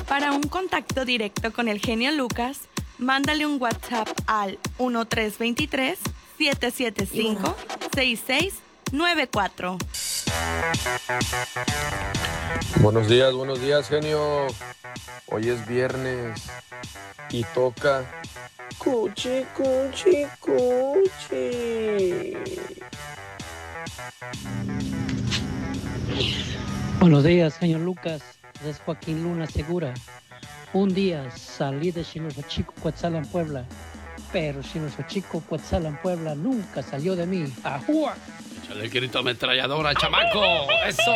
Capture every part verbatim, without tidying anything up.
Para un contacto directo con el genio Lucas, mándale un WhatsApp al uno tres dos tres, siete siete cinco, seis seis nueve cuatro. Buenos días, buenos días, genio. Hoy es viernes y toca cuchi, cuchi, cuchi. Buenos días, señor Lucas. Es Joaquín Luna Segura. Un día salí de Chinosochico, Cuetzalan, Puebla, pero Chinosochico, Cuetzalan, Puebla nunca salió de mí. ¡Ajúa! Échale el grito ametralladora, chamaco. ¡Eso!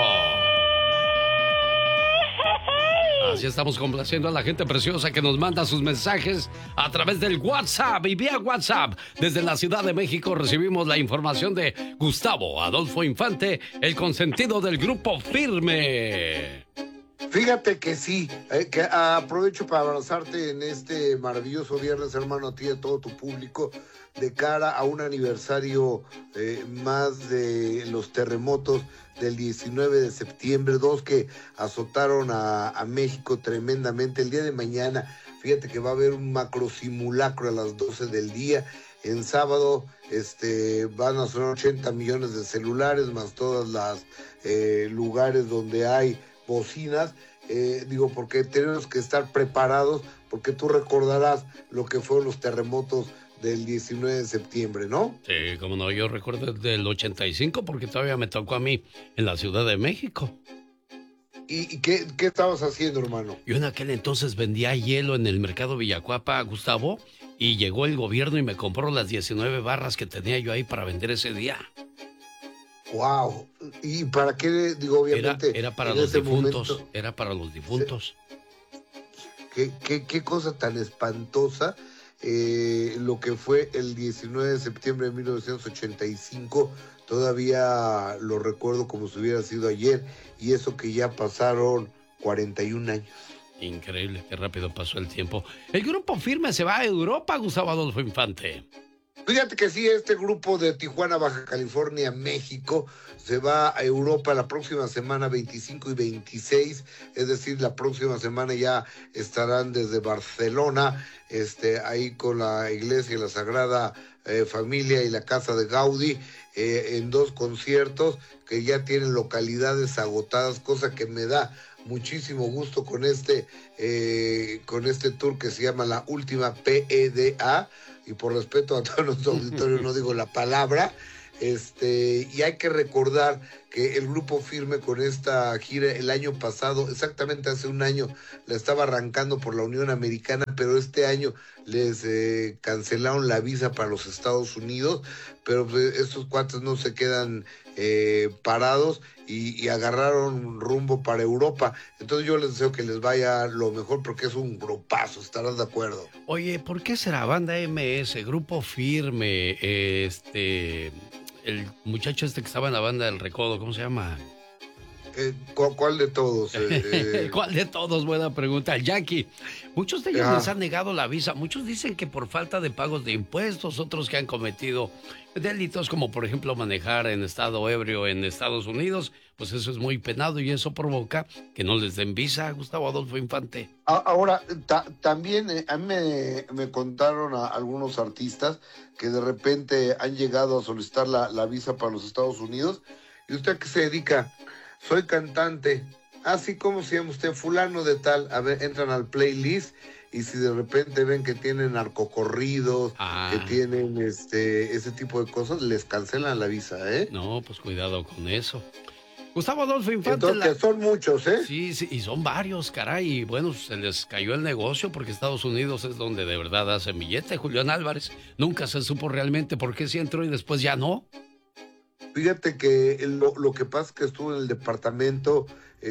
Así estamos complaciendo a la gente preciosa que nos manda sus mensajes a través del WhatsApp. Y vía WhatsApp, desde la Ciudad de México, recibimos la información de Gustavo Adolfo Infante, el consentido del Grupo Firme. Fíjate que sí, eh, que aprovecho para abrazarte en este maravilloso viernes, hermano, a ti y a todo tu público, de cara a un aniversario eh, más de los terremotos del diecinueve de septiembre, dos que azotaron a, a México tremendamente. El día de mañana, fíjate que va a haber un macro simulacro a las doce del día. En sábado este, van a sonar ochenta millones de celulares, más todas las eh, lugares donde hay bocinas, eh, digo, porque tenemos que estar preparados, porque tú recordarás lo que fueron los terremotos del diecinueve de septiembre, ¿no? Sí, como no, yo recuerdo del ochenta y cinco, porque todavía me tocó a mí en la Ciudad de México. ¿Y, y qué, qué estabas haciendo, hermano? Yo en aquel entonces vendía hielo en el mercado Villacuapa, Gustavo, y llegó el gobierno y me compró las diecinueve barras que tenía yo ahí para vender ese día. Wow. ¿Y para qué? Digo, obviamente. Era, era para los difuntos. Momento, era para los difuntos. ¿Qué, qué, qué cosa tan espantosa? Eh, lo que fue el diecinueve de septiembre de mil novecientos ochenta y cinco, todavía lo recuerdo como si hubiera sido ayer, y eso que ya pasaron cuarenta y un años. Increíble, qué rápido pasó el tiempo. El Grupo Firme se va a Europa, Gustavo Adolfo Infante. Fíjate que sí, este grupo de Tijuana, Baja California, México, se va a Europa la próxima semana veinticinco y veintiséis, es decir, la próxima semana ya estarán desde Barcelona, este, ahí con la iglesia, la Sagrada eh, Familia y la Casa de Gaudí, eh, en dos conciertos que ya tienen localidades agotadas, cosa que me da muchísimo gusto con este, eh, con este tour que se llama La Última P E D A, y por respeto a todos los auditorios no digo la palabra, este, y hay que recordar que el Grupo Firme con esta gira el año pasado, exactamente hace un año, la estaba arrancando por la Unión Americana, pero este año les eh, cancelaron la visa para los Estados Unidos, pero pues, estos cuates no se quedan eh, parados y, y agarraron rumbo para Europa. Entonces yo les deseo que les vaya lo mejor porque es un grupazo, ¿estarás de acuerdo? Oye, ¿por qué será Banda M S, Grupo Firme, este, el muchacho este que estaba en la banda del Recodo, ¿cómo se llama? Eh, ¿cu- ¿Cuál de todos? Eh, eh... ¿Cuál de todos? Buena pregunta. El Jackie. Muchos de ellos Ajá. les han negado la visa. Muchos dicen que por falta de pagos de impuestos, otros que han cometido delitos como por ejemplo manejar en estado ebrio en Estados Unidos, pues eso es muy penado y eso provoca que no les den visa, Gustavo Adolfo Infante. Ahora, ta- también eh, a mí me, me contaron a algunos artistas que de repente han llegado a solicitar la, la visa para los Estados Unidos. ¿Y usted a qué se dedica? Soy cantante. Así como se llama usted, fulano de tal. A ver, entran al playlist y si de repente ven que tienen narcocorridos, Ah. que tienen este ese tipo de cosas, les cancelan la visa, ¿eh? No, pues cuidado con eso. Gustavo Adolfo Infante. Entonces, la... que son muchos, ¿eh? Sí, sí, y son varios, caray. Y bueno, se les cayó el negocio porque Estados Unidos es donde de verdad hacen billete. Julián Álvarez nunca se supo realmente por qué sí entró y después ya no. Fíjate que lo, lo que pasa es que estuvo en el departamento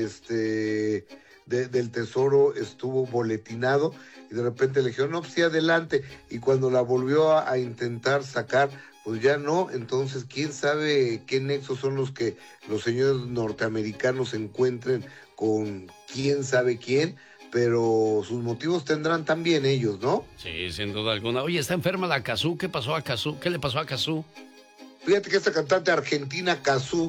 este, de, del Tesoro, estuvo boletinado y de repente le dijeron, no, pues sí, adelante. Y cuando la volvió a, a intentar sacar, pues ya no. Entonces, quién sabe qué nexos son los que los señores norteamericanos encuentren con quién sabe quién, pero sus motivos tendrán también ellos, ¿no? Sí, sin duda alguna. Oye, está enferma la Cazú. ¿Qué pasó a Cazú? ¿Qué le pasó a Cazú? Fíjate que esta cantante argentina, Cazzu,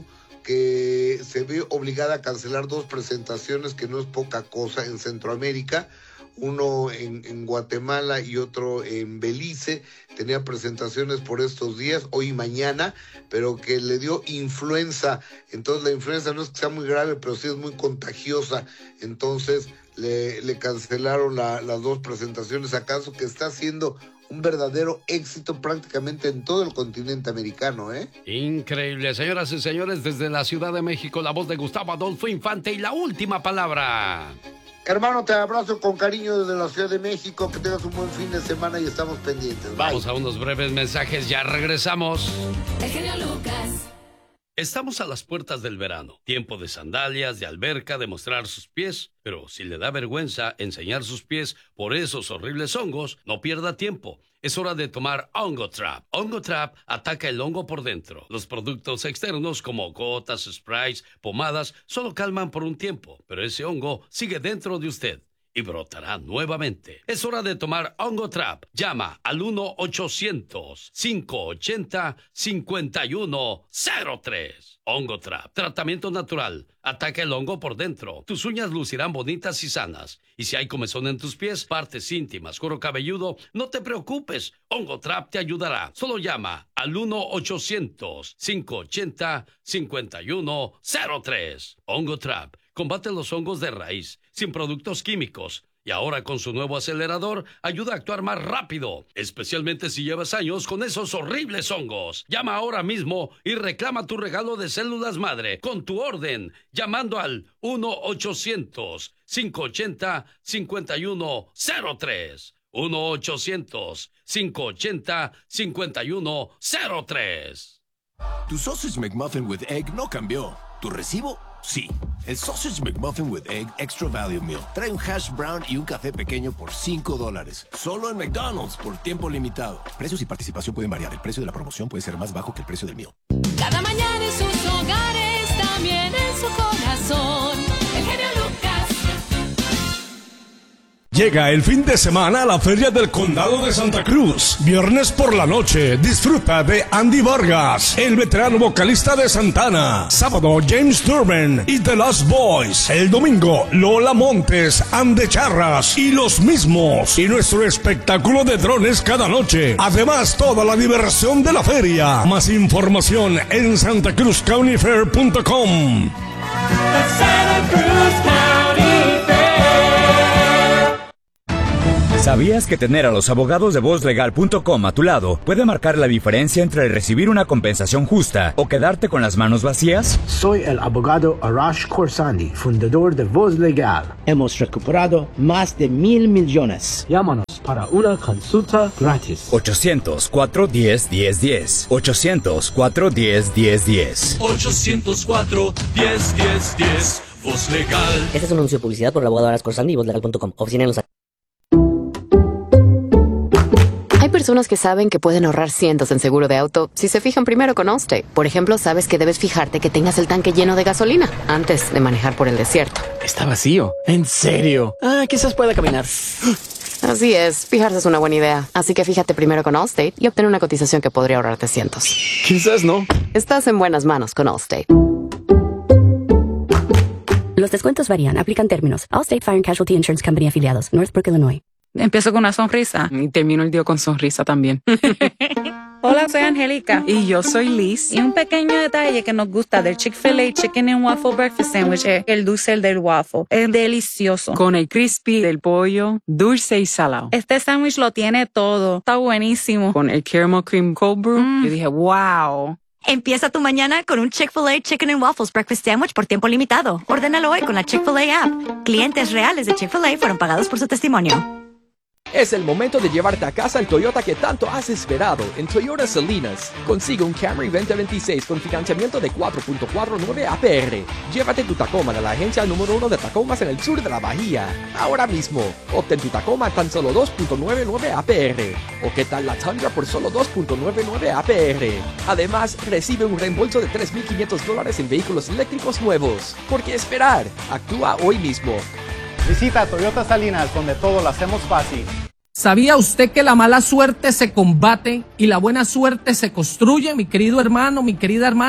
que se ve obligada a cancelar dos presentaciones, que no es poca cosa, en Centroamérica, uno en, en Guatemala y otro en Belice. Tenía presentaciones por estos días, hoy y mañana, pero que le dio influenza. Entonces la influenza no es que sea muy grave, pero sí es muy contagiosa. Entonces le, le cancelaron la, las dos presentaciones, acaso que está haciendo un verdadero éxito prácticamente en todo el continente americano, ¿eh? Increíble. Señoras y señores, desde la Ciudad de México, la voz de Gustavo Adolfo Infante y la última palabra. Hermano, te abrazo con cariño desde la Ciudad de México, que tengas un buen fin de semana y estamos pendientes. Vamos Bye. a unos breves mensajes, ya regresamos. El genio Lucas. Estamos a las puertas del verano, tiempo de sandalias, de alberca, de mostrar sus pies, pero si le da vergüenza enseñar sus pies por esos horribles hongos, no pierda tiempo. Es hora de tomar Hongo Trap. Hongo Trap ataca el hongo por dentro. Los productos externos como gotas, sprays, pomadas, solo calman por un tiempo, pero ese hongo sigue dentro de usted y brotará nuevamente. Es hora de tomar Hongo Trap. Llama al uno ochocientos, cinco ochenta, cincuenta y uno cero tres. Hongo Trap. Tratamiento natural. Ataca el hongo por dentro. Tus uñas lucirán bonitas y sanas. Y si hay comezón en tus pies, partes íntimas, cuero cabelludo, no te preocupes. Hongo Trap te ayudará. Solo llama al uno ochocientos, cinco ochenta, cincuenta y uno cero tres. Hongo Trap. Combate los hongos de raíz, sin productos químicos. Y ahora con su nuevo acelerador, ayuda a actuar más rápido, especialmente si llevas años con esos horribles hongos. Llama ahora mismo y reclama tu regalo de células madre con tu orden, llamando al uno ochocientos, cinco ochenta, cincuenta y uno cero tres. uno ochocientos, cinco ochenta, cincuenta y uno cero tres. Tu Sausage McMuffin with Egg no cambió. ¿Tu recibo? Sí. El Sausage McMuffin with Egg Extra Value Meal trae un hash brown y un café pequeño por cinco dólares. Solo en McDonald's por tiempo limitado. Precios y participación pueden variar. El precio de la promoción puede ser más bajo que el precio del meal. Cada mañana en sus hogares, también en su corazón. El genio Lucas. Llega el fin de semana a la Feria del Condado de Santa Cruz. Viernes por la noche, disfruta de Andy Vargas, el veterano vocalista de Santana. Sábado, James Durbin y The Lost Boys. El domingo, Lola Montes, Ande Charras y los mismos. Y nuestro espectáculo de drones cada noche. Además, toda la diversión de la feria. Más información en santa cruz county fair punto com. ¿Sabías que tener a los abogados de voz legal punto com a tu lado puede marcar la diferencia entre recibir una compensación justa o quedarte con las manos vacías? Soy el abogado Arash Khorsandi, fundador de Voz Legal. Hemos recuperado más de mil millones. Llámanos para una consulta gratis. ochocientos, cuatro diez, diez diez. ochocientos, cuatro diez, diez diez. ochocientos cuatro, diez, diez, diez. Voz Legal. Este es un anuncio de publicidad por el abogado Arash Khorsandi y voz legal punto com. Oficina en Los Hay personas que saben que pueden ahorrar cientos en seguro de auto si se fijan primero con Allstate. Por ejemplo, sabes que debes fijarte que tengas el tanque lleno de gasolina antes de manejar por el desierto. Está vacío. ¿En serio? Ah, quizás pueda caminar. Así es, fijarse es una buena idea. Así que fíjate primero con Allstate y obtén una cotización que podría ahorrarte cientos. Quizás no. Estás en buenas manos con Allstate. Los descuentos varían, aplican términos. Allstate Fire and Casualty Insurance Company afiliados, Northbrook, Illinois. Empiezo con una sonrisa y termino el día con sonrisa también. Hola, soy Angélica. Y yo soy Liz. Y un pequeño detalle que nos gusta del Chick-fil-A Chicken and Waffle Breakfast Sandwich es el dulce del waffle. Es delicioso. Con el crispy del pollo, dulce y salado. Este sándwich lo tiene todo. Está buenísimo. Con el caramel cream cold brew, mm. yo dije, wow. Empieza tu mañana con un Chick-fil-A Chicken and Waffles Breakfast Sandwich por tiempo limitado. Ordénalo hoy con la Chick-fil-A app. Clientes reales de Chick-fil-A fueron pagados por su testimonio. Es el momento de llevarte a casa el Toyota que tanto has esperado en Toyota Salinas. Consigue un Camry veinte veintiséis con financiamiento de cuatro punto cuarenta y nueve A P R. Llévate tu Tacoma de la agencia número uno de Tacomas en el sur de la Bahía. Ahora mismo, obtén tu Tacoma a tan solo dos punto noventa y nueve A P R. ¿O qué tal la Tundra por solo dos punto noventa y nueve A P R? Además, recibe un reembolso de tres mil quinientos dólares en vehículos eléctricos nuevos. ¿Por qué esperar? Actúa hoy mismo. Visita Toyota Salinas, donde todo lo hacemos fácil. ¿Sabía usted que la mala suerte se combate y la buena suerte se construye, mi querido hermano, mi querida hermana?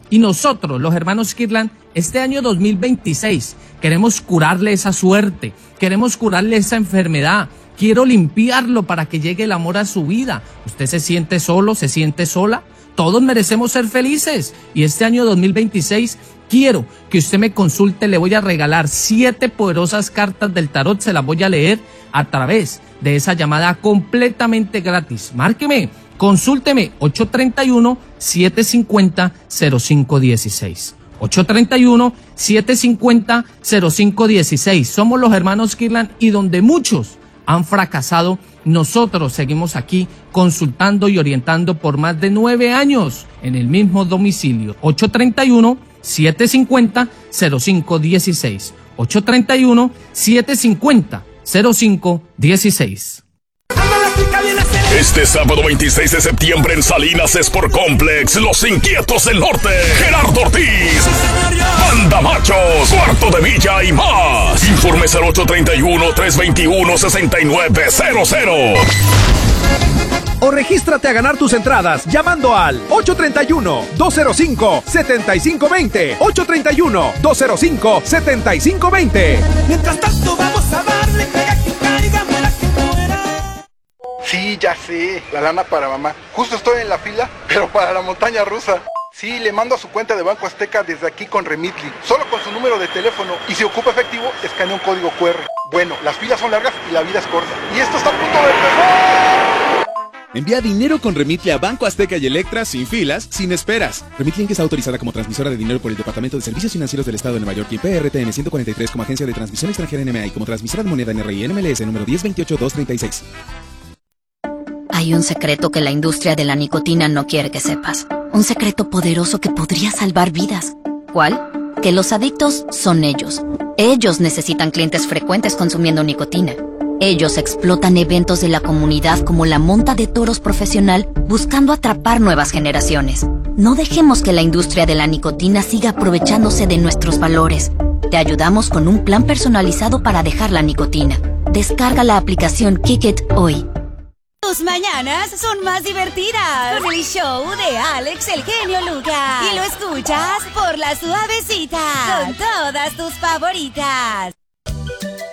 Y nosotros, los hermanos Kirtland, este año dos mil veintiséis, queremos curarle esa suerte, queremos curarle esa enfermedad. Quiero limpiarlo para que llegue el amor a su vida. ¿Usted se siente solo? ¿Se siente sola? Todos merecemos ser felices. Y este año dos mil veintiséis quiero que usted me consulte. Le voy a regalar siete poderosas cartas del tarot. Se las voy a leer a través de esa llamada completamente gratis. Márqueme, consúlteme ocho tres uno, siete cinco cero, cero cinco uno seis. ocho tres uno, siete cinco cero, cero cinco uno seis. Somos los hermanos Kirtland y donde muchos han fracasado, nosotros seguimos aquí consultando y orientando por más de nueve años en el mismo domicilio. ocho tres uno, siete cinco cero, cero cinco uno seis. ocho tres uno, siete cinco cero, cero cinco uno seis. Este sábado veintiséis de septiembre en Salinas Sport Complex, Los Inquietos del Norte, Gerardo Ortiz, Banda Machos, Cuarto de Villa y más. Informes al ocho tres uno, tres dos uno, seis nueve cero cero. O regístrate a ganar tus entradas llamando al ocho tres uno, dos cero cinco, siete cinco dos cero, ocho tres uno, dos cero cinco, siete cinco dos cero. Mientras tanto vamos a darle, pega que caiga, muera que muera. Sí, ya sé, la lana para mamá. Justo estoy en la fila, pero para la montaña rusa. Sí, le mando a su cuenta de Banco Azteca desde aquí con Remitly, solo con su número de teléfono, y si ocupa efectivo, escanea un código cu erre. Bueno, las filas son largas y la vida es corta. Y esto está a punto de empezar. Envía dinero con Remitly a Banco Azteca y Electra sin filas, sin esperas. Remitly está autorizada como transmisora de dinero por el Departamento de Servicios Financieros del Estado de Nueva York y P R T N ciento cuarenta y tres como agencia de transmisión extranjera N M A y como transmisora de moneda N R I N M L S número diez veintiocho dos treinta y seis. Hay un secreto que la industria de la nicotina no quiere que sepas. Un secreto poderoso que podría salvar vidas. ¿Cuál? Que los adictos son ellos. Ellos necesitan clientes frecuentes consumiendo nicotina. Ellos explotan eventos de la comunidad como la monta de toros profesional buscando atrapar nuevas generaciones. No dejemos que la industria de la nicotina siga aprovechándose de nuestros valores. Te ayudamos con un plan personalizado para dejar la nicotina. Descarga la aplicación Kick It hoy. Tus mañanas son más divertidas con el show de Alex el Genio Lucas. Y lo escuchas por La Suavecita con todas tus favoritas.